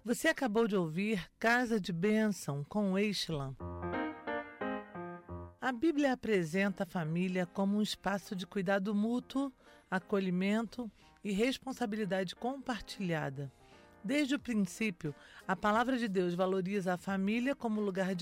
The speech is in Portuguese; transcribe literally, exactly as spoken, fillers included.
Você acabou de ouvir Casa de Bênção com Eishlan. A Bíblia apresenta a família como um espaço de cuidado mútuo, acolhimento e responsabilidade compartilhada. Desde o princípio, a palavra de Deus valoriza a família como lugar de